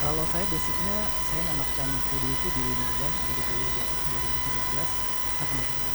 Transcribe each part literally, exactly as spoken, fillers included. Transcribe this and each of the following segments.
Kalau saya basicnya saya namatkan studi itu di Medan dua ribu dua ribu tiga belas. Nah, kemudian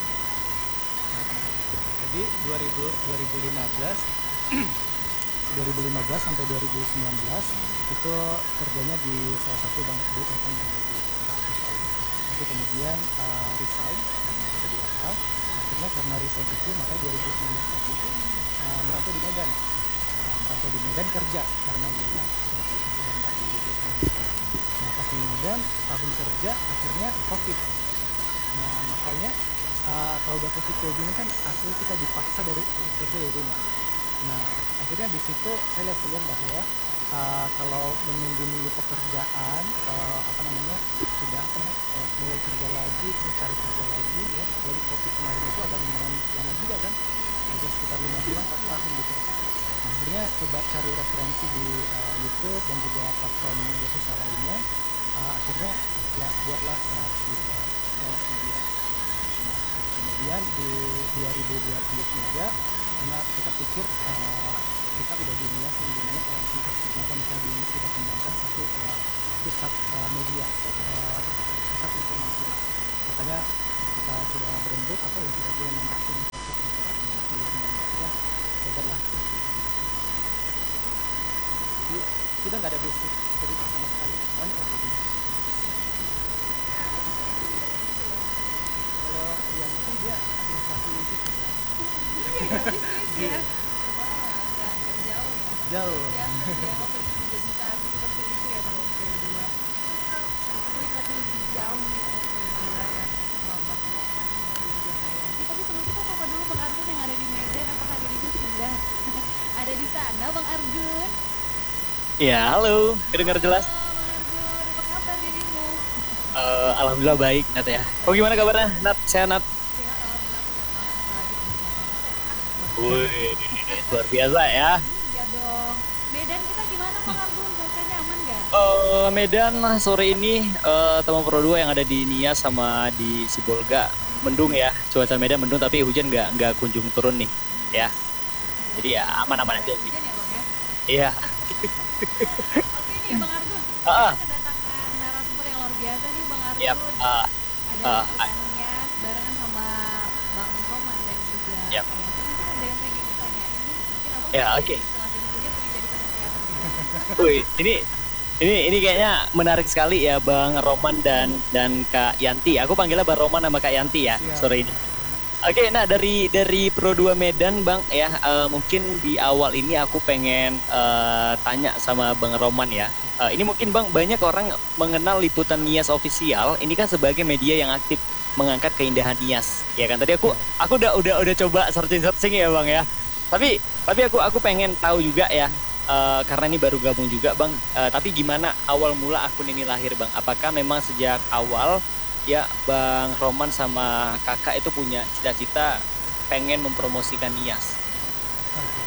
jadi dua ribu dua ribu lima belas dua ribu lima belas sampai dua ribu sembilan belas itu kerjanya di salah satu bank B U M N yang ada di Kota Bekasi. Tapi kemudian uh, resign karena kesediaan. Akhirnya karena resign itu makanya dua ribu sembilan belas tadi itu uh, merantau di Medan. Uh, merantau di Medan kerja karena dia masih sedang nggak di B U M N. Nah pas di Medan tahun kerja akhirnya COVID. Nah makanya uh, kalau udah COVID kayak gini kan akhirnya kita dipaksa dari kerja dari rumah. Nah akhirnya di situ saya lihat peluang bahwa uh, kalau menunggu-nunggu pekerjaan uh, apa namanya sudah apa namanya uh, mulai kerja lagi terus cari kerja lagi ya, lagi COVID kemarin itu agak lumayan lama juga kan, ada sekitar lima bulan empat tahun gitu. Nah, akhirnya coba cari referensi di uh, YouTube dan juga platform media sosial lainnya. Uh, akhirnya ya buatlah uh, di uh, Rolas Media. Nah, kemudian di dua ribu dua puluh tiga karena kita pikir uh, kita udah di Nias nih, gimana kalau gimana kalau misalnya di Nias kita kembangkan satu uh, pusat uh, media, uh, pusat informasi. Makanya kita sudah berembuk apa ya kita kira nama akun yang cocok untuk mewakili semua media. Cobalah itu. Jadi kita nggak ada basic cerita sama sekali, semuanya pakai ini. Kalau yang itu dia administrasi bisnis kan? Iya ya bisnis ya. Wah nggak nggak jauh ya. Jauh. Ya ya waktu itu juga bisa seperti itu ya kalau kedua. Kulik lagi lebih jauh nih kalau kedua ya sama Bang Roman dan juga Hayanti. Tapi sebelum kita sapa dulu Bang Argun yang ada di Medan. Apakah dirimu sudah ada di sana Bang Argun? Ya, halo, kedengar Halo jelas? Bang Argun, apa kabar dirimu? Eh, Alhamdulillah baik, Nat ya. Oh gimana kabarnya, Nat? Sehat, Nat? Sehat, alhamdulillah aku sehat banget apalagi dengan suasana sehat. Wih, luar biasa ya. Iya dong. Medan kita gimana Bang Argun? Cuacanya aman nggak? Eh, Medan sore ini eh teman Pro dua yang ada di Nias sama di Sibolga mendung ya. Cuaca Medan mendung tapi hujan nggak nggak kunjung turun nih, ya. Jadi ya aman-aman aja sih. Hujan ya Bang ya? Iya. Oke nih Bang Argun, kita Ah, ah, kedatangan narasumber yang luar biasa nih Bang yap. Argun. Ah, Ada ah, ah, liputan Nias barengan sama Bang Roman dan juga yap. Kayang. Mungkin ada yang pengen ditanyain nih, mungkin Abang Ya, pengen oke. jadi setelah jadi kuliah pengen jadi content creator juga. Wih, ini ini ini kayaknya menarik sekali ya Bang Roman dan dan Kak Yanti. Aku panggilnya Bang Roman sama Kak Yanti ya Siap, sore ini. siap. Oke, nah dari dari Pro dua Medan Bang ya, eh, mungkin di awal ini aku pengen eh, tanya sama Bang Roman ya. Eh, ini mungkin Bang banyak orang mengenal Liputan Nias Official ini kan sebagai media yang aktif mengangkat keindahan Nias. Ya kan tadi aku Siap. aku udah udah udah coba searching-searching ya Bang ya. Tapi tapi aku aku pengen tahu juga ya, eh, karena ini baru gabung juga Bang. Eh, tapi gimana awal mula akun ini lahir Bang? Apakah memang sejak awal ya Bang Roman sama kakak itu punya cita-cita pengen mempromosikan Nias? Oke,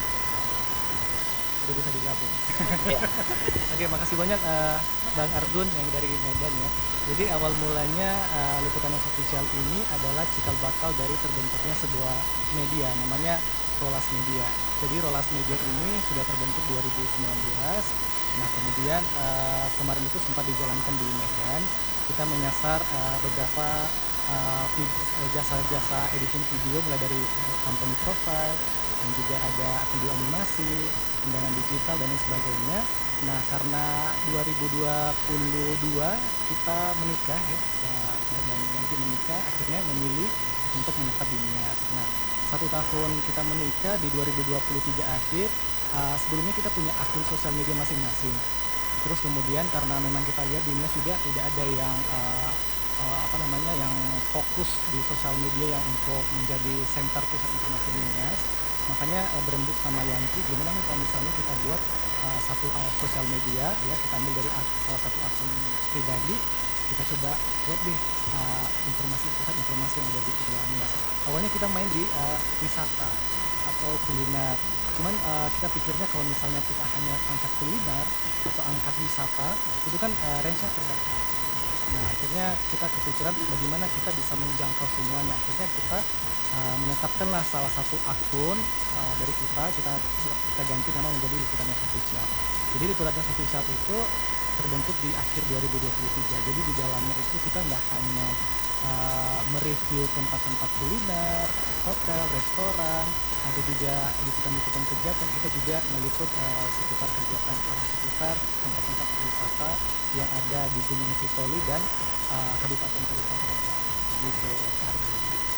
udah bisa digabung. Ya, Oke, makasih banyak uh, Bang Argun yang dari Medan ya. Jadi awal mulanya uh, Liputan Nias Official ini adalah cikal bakal dari terbentuknya sebuah media namanya Rolas Media. Jadi Rolas Media ini sudah terbentuk dua ribu sembilan belas. Nah kemudian uh, kemarin itu sempat dijalankan di Medan. Kita menyasar uh, beberapa uh, vid- jasa-jasa editing video mulai dari uh, company profile dan juga ada video animasi, undangan digital dan lain sebagainya. Nah, karena dua ribu dua puluh dua kita menikah ya, uh, saya dan Yanti menikah, akhirnya memilih untuk menetap di Nias. Nah, satu tahun kita menikah di dua ribu dua puluh tiga akhir, uh, sebelumnya kita punya akun sosial media masing-masing. Terus kemudian karena memang kita lihat di Nias juga tidak ada yang uh, uh, apa namanya yang fokus di sosial media yang untuk menjadi center pusat informasi di Nias, makanya uh, berembuk sama Yanti gimana nih kalau misalnya kita buat uh, satu uh, sosial media ya, kita ambil dari ak- salah satu akun pribadi, kita coba buat deh uh, informasi pusat informasi yang ada di Kepulauan Nias. Awalnya kita main di uh, wisata atau kuliner, cuman uh, kita pikirnya kalau misalnya kita hanya angkat kuliner atau angkat wisata itu kan uh, range-nya terbatas. Nah akhirnya kita kepikiran bagaimana kita bisa menjangkau semuanya. Akhirnya kita uh, menetapkanlah salah satu akun uh, dari kita, kita kita ganti nama menjadi Liputan Nias Official. Jadi Liputan Nias Official itu terbentuk di akhir dua ribu dua puluh tiga. Jadi di dalamnya itu kita nggak hanya uh, mereview tempat-tempat kuliner, hotel, restoran, ada juga liputan-liputan kegiatan. Kita juga meliput uh, sekitar kegiatan uh, sekitar tempat-tempat wisata yang ada di Gunung Sitoli dan uh, Kabupaten Pelita Harapan. Gitu, Ardi.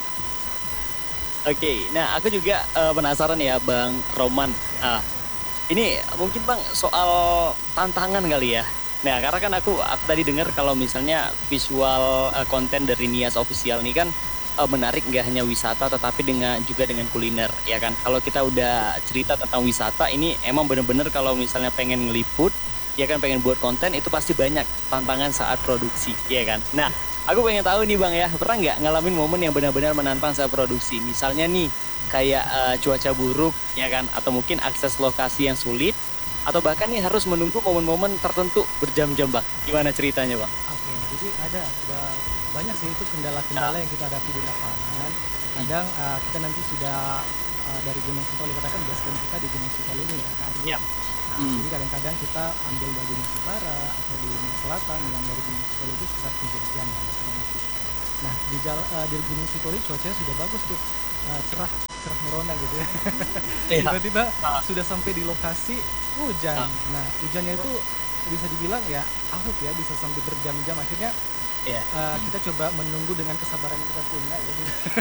Oke, nah aku juga uh, penasaran ya Bang Roman. Ah, ini mungkin Bang soal tantangan kali ya. Nah, karena kan aku aku tadi dengar kalau misalnya visual uh, konten dari Nias Official ini kan uh, menarik nggak hanya wisata tetapi dengan juga dengan kuliner ya kan. Kalau kita udah cerita tentang wisata ini emang bener-bener kalau misalnya pengen ngeliput ya kan pengen buat konten itu pasti banyak tantangan saat produksi ya kan. Nah, aku pengen tahu nih Bang ya, pernah nggak ngalamin momen yang benar-benar menantang saat produksi? Misalnya nih kayak uh, cuaca buruk ya kan atau mungkin akses lokasi yang sulit atau bahkan nih harus menunggu momen-momen tertentu berjam-jam Bang. Gimana ceritanya Bang? Oke, jadi ada ba- banyak sih itu kendala-kendala yang kita hadapi di lapangan. Kadang uh, kita nanti sudah uh, dari Gunung Sitoli, katakan base camp kita di Gunung Sitoli ini ya, Kak Argo. Yap. Nah, Hmm. jadi kadang-kadang kita ambil dari Gunung Utara atau di Gunung Selatan yang dari Gunung Sitoli itu sekitar tiga jam ya kurang lebih. Nah di jalan uh, di Gunung Sitoli cuacanya sudah bagus tuh, uh, cerah cerah merona gitu ya. Iya. Tiba-tiba Ah. sudah sampai di lokasi hujan. Ah. Nah hujannya itu bisa dibilang ya ahok ya, bisa sampai berjam-jam. Akhirnya Iya. uh, kita coba menunggu dengan kesabaran yang kita punya ya.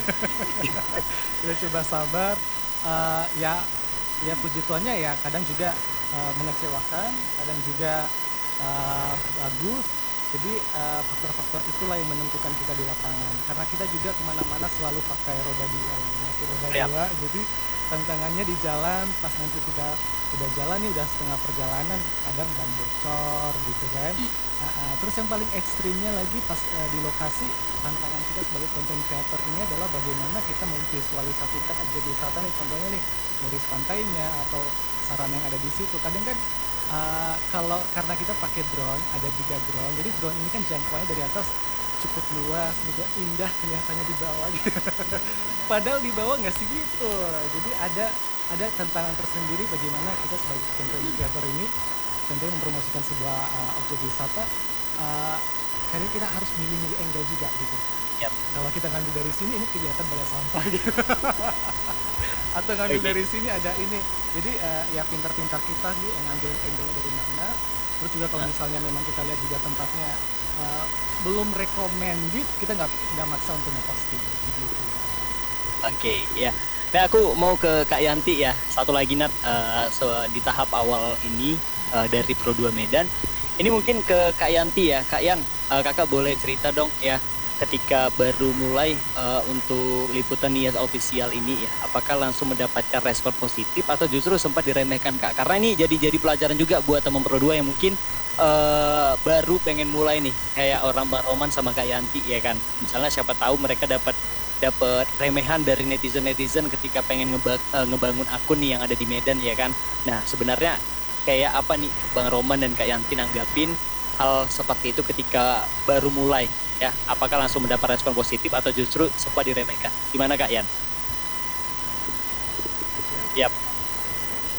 Kita coba sabar. Uh, ya ya puji Tuhannya ya kadang juga uh, mengecewakan, kadang juga uh, bagus. Jadi uh, faktor-faktor itulah yang menentukan kita di lapangan. Karena kita juga kemana-mana selalu pakai roda dua, ya, masih roda Yap. dua. Jadi tantangannya di jalan, pas nanti kita udah jalan nih udah setengah perjalanan, kadang ban bocor gitu kan. Nah, uh, terus yang paling ekstrimnya lagi pas uh, di lokasi, tantangan kita sebagai content creator ini adalah bagaimana kita memvisualisasikan objek wisata nih, contohnya nih garis pantainya atau sarana yang ada di situ. Kadang kan uh, kalau karena kita pakai drone, ada juga drone, jadi drone ini kan jangkauannya dari atas cukup luas, juga indah kelihatannya di bawah gitu. Padahal di bawah nggak segitu. Jadi ada ada tantangan tersendiri bagaimana kita sebagai content creator ini tentunya mempromosikan sebuah uh, objek wisata. Uh, karena kita harus milih-milih angle juga gitu. Yap. Kalau kita ngambil dari sini ini kelihatan banyak sampah gitu. Atau ngambil Oke. dari sini ada ini. Jadi uh, ya pintar-pintar kita nih yang ngambil angle-nya dari mana. Terus juga kalau Nah. misalnya memang kita lihat juga tempatnya uh, belum recommended, kita nggak nggak maksa untuk ngeposting gitu. Oke, ya. Nah, aku mau ke Kak Yanti ya. Satu lagi Nat, eh, so- di tahap awal ini eh, dari Pro dua Medan. Ini mungkin ke Kak Yanti ya. Kak Yan, eh, Kakak boleh cerita dong ya ketika baru mulai eh, untuk liputan Nias Official ini ya. Apakah langsung mendapatkan respon positif atau justru sempat diremehkan Kak? Karena ini jadi jadi pelajaran juga buat teman Pro dua yang mungkin eh, baru pengen mulai nih kayak orang Bang Roman sama Kak Yanti ya kan. Misalnya siapa tahu mereka dapat dapat remehan dari netizen-netizen ketika pengen ngeba- eh, ngebangun akun nih yang ada di Medan ya kan. Nah, sebenarnya kayak apa nih Bang Roman dan Kak Yanti nanggapin hal seperti itu ketika baru mulai ya? Apakah langsung mendapat respon positif atau justru sempat diremehkan? Gimana Kak Yan? Yap.